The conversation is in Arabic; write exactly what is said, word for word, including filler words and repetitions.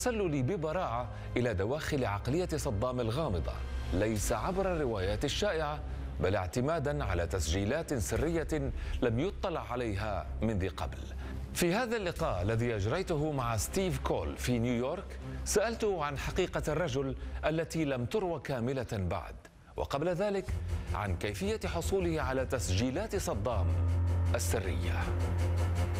التسلل ببراعة إلى دواخل عقلية صدام الغامضة، ليس عبر الروايات الشائعة بل اعتمادا على تسجيلات سرية لم يطلع عليها من ذي قبل. في هذا اللقاء الذي أجريته مع ستيف كول في نيويورك سألته عن حقيقة الرجل التي لم تروى كاملة بعد، وقبل ذلك عن كيفية حصوله على تسجيلات صدام السرية.